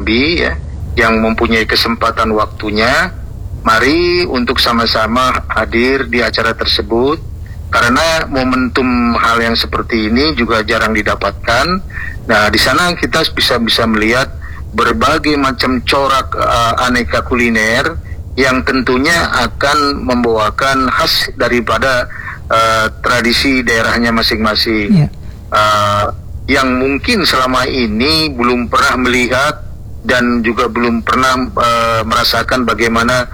Jambi ya, yang mempunyai kesempatan waktunya, mari untuk sama-sama hadir di acara tersebut, karena momentum hal yang seperti ini juga jarang didapatkan. Nah, di sana kita bisa melihat berbagai macam corak aneka kuliner yang tentunya akan membawakan khas daripada tradisi daerahnya masing-masing. Yang mungkin selama ini belum pernah melihat dan juga belum pernah merasakan bagaimana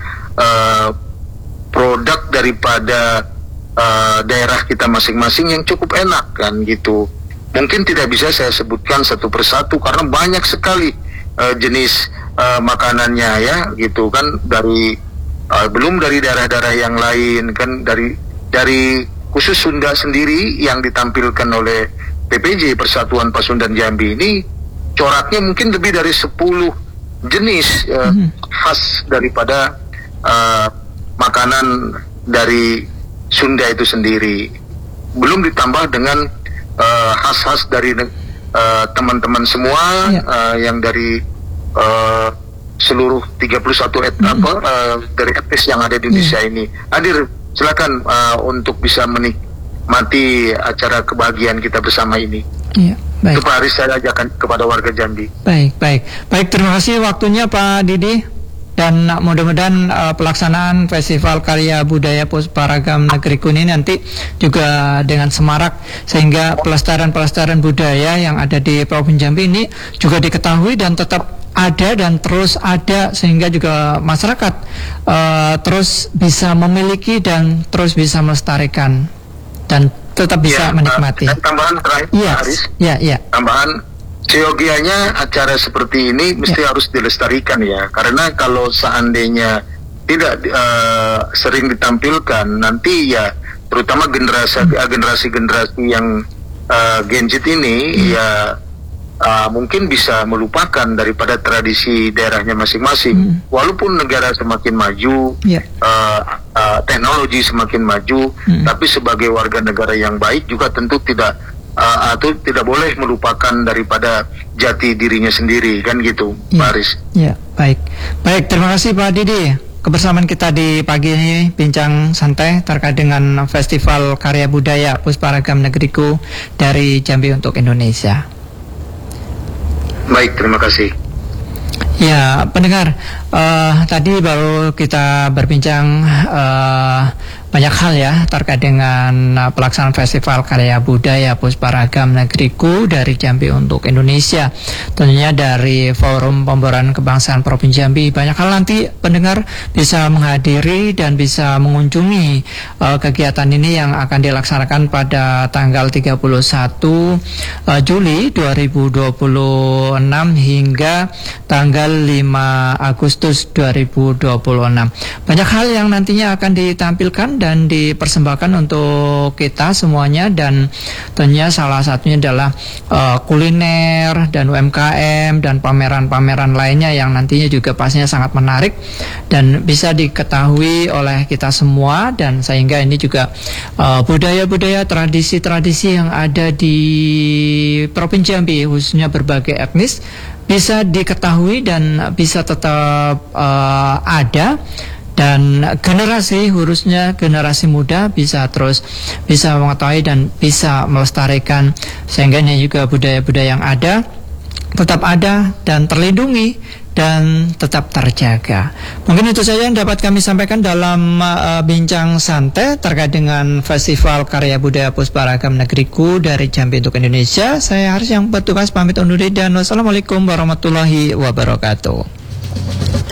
produk daripada daerah kita masing-masing yang cukup enak kan gitu. Mungkin tidak bisa saya sebutkan satu persatu karena banyak sekali jenis makanannya ya gitu kan, dari belum dari daerah-daerah yang lain kan, dari khusus Sunda sendiri yang ditampilkan oleh PPJ Persatuan Pasundan Jambi ini, coraknya mungkin lebih dari 10 jenis khas daripada makanan dari Sunda itu sendiri. Belum ditambah dengan khas-khas dari teman-teman semua yang dari seluruh 31 dari etnis yang ada di Indonesia ini. Hadir, silakan untuk bisa menikmati acara kebahagiaan kita bersama ini. Iya, baik. Itu Pak Haris, saya ajakan kepada warga Jambi. Baik, terima kasih waktunya Pak Didi. Dan mudah-mudahan pelaksanaan Festival Karya Budaya Pusparagam Negeriku ini nanti juga dengan semarak, sehingga pelestarian budaya yang ada di Provinsi Jambi ini juga diketahui dan tetap ada dan terus ada, sehingga juga masyarakat terus bisa memiliki dan terus bisa melestarikan dan tetap bisa menikmati. Tambahan terakhir, Haris. Tambahan, seyogianya acara seperti ini mesti harus dilestarikan ya, karena kalau seandainya tidak sering ditampilkan, nanti ya terutama generasi yang Gen Z ini ya mungkin bisa melupakan daripada tradisi daerahnya masing-masing. Walaupun negara semakin maju, teknologi semakin maju, tapi sebagai warga negara yang baik juga tentu tidak boleh melupakan daripada jati dirinya sendiri kan gitu, Pak Haris. Ya, baik, terima kasih Pak Didi. Kebersamaan kita di pagi ini bincang santai terkait dengan Festival Karya Budaya Pusparagam Negeriku dari Jambi untuk Indonesia. Baik, terima kasih. Ya, pendengar, tadi baru kita berbincang banyak hal ya terkait dengan pelaksanaan Festival Karya Budaya Pusparagam Negeriku dari Jambi untuk Indonesia. Tentunya dari Forum Pembaruan Kebangsaan Provinsi Jambi, banyak hal nanti pendengar bisa menghadiri dan bisa mengunjungi kegiatan ini yang akan dilaksanakan pada tanggal 31 Juli 2026 hingga tanggal 5 Agustus 2026. Banyak hal yang nantinya akan ditampilkan dan dipersembahkan untuk kita semuanya, dan tentunya salah satunya adalah kuliner dan UMKM dan pameran-pameran lainnya yang nantinya juga pastinya sangat menarik dan bisa diketahui oleh kita semua, dan sehingga ini juga budaya-budaya, tradisi-tradisi yang ada di Provinsi Jambi khususnya berbagai etnis bisa diketahui dan bisa tetap ada, dan generasi khususnya generasi muda bisa mengetahui dan bisa melestarikan, sehingga ini juga budaya-budaya yang ada tetap ada dan terlindungi dan tetap terjaga. Mungkin itu saja yang dapat kami sampaikan dalam bincang santai terkait dengan Festival Karya Budaya Pusparagam Negeriku dari Jambi untuk Indonesia. Saya Haris yang bertugas pamit undur diri dan wassalamualaikum warahmatullahi wabarakatuh.